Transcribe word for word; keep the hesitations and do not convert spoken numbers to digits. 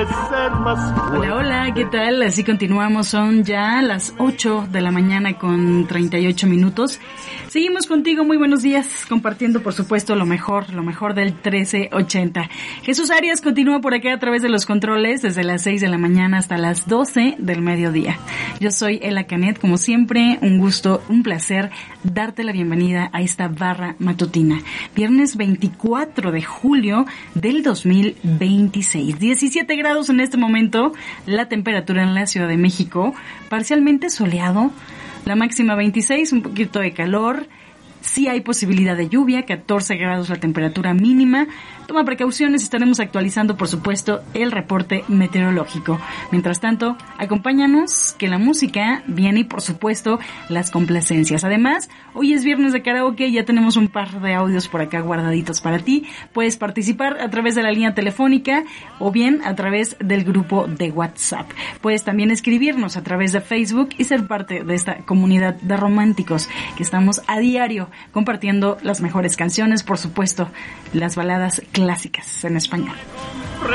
Hola, hola, ¿qué tal? Así continuamos, son ya las ocho de la mañana con treinta y ocho minutos. Seguimos contigo, muy buenos días, compartiendo por supuesto lo mejor, lo mejor del trece ochenta. Jesús Arias continúa por acá a través de los controles desde las seis de la mañana hasta las doce del mediodía. Yo soy Ela Canet, como siempre, un gusto, un placer darte la bienvenida a esta barra matutina. Viernes veinticuatro de julio del dos mil veintiséis, diecisiete grados en este momento, la temperatura en la Ciudad de México, parcialmente soleado, la máxima veintiséis, un poquito de calor, sí hay posibilidad de lluvia, catorce grados la temperatura mínima. Toma precauciones, estaremos actualizando, por supuesto, el reporte meteorológico. Mientras tanto, acompáñanos, que la música viene y, por supuesto, las complacencias. Además, hoy es viernes de karaoke, ya tenemos un par de audios por acá guardaditos para ti. Puedes participar a través de la línea telefónica o bien a través del grupo de WhatsApp. Puedes también escribirnos a través de Facebook y ser parte de esta comunidad de románticos que estamos a diario compartiendo las mejores canciones, por supuesto, las baladas clásicas en español.